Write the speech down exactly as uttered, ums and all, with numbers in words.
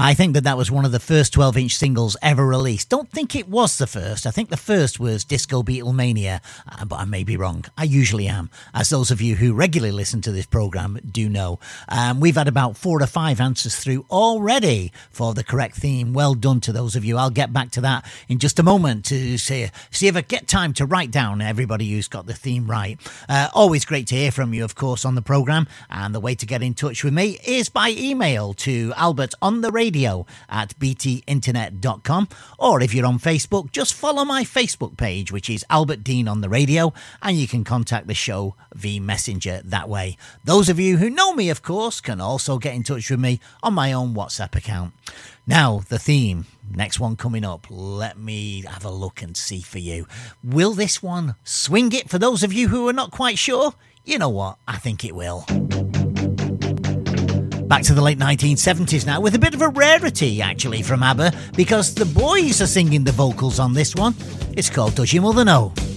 I think that that was one of the first twelve-inch singles ever released. Don't think it was the first. I think the first was Disco Beatlemania, uh, but I may be wrong. I usually am, as those of you who regularly listen to this programme do know. Um, we've had about four or five answers through already for the correct theme. Well done to those of you. I'll get back to that in just a moment to see, see if I get time to write down everybody who's got the theme right. Uh, always great to hear from you, of course, on the programme. And the way to get in touch with me is by email to Albert on the radio at b t internet dot com, or if you're on Facebook, just follow my Facebook page, which is Albert Dean on the radio, and you can contact the show via Messenger that way. Those of you who know me, of course, can also get in touch with me on my own WhatsApp account. Now, the theme, next one coming up, let me have a look and see for you. Will this one swing it for those of you who are not quite sure? You know what? I think it will. Back to the late nineteen seventies now, with a bit of a rarity, actually, from ABBA, because the boys are singing the vocals on this one. It's called Does Your Mother Know?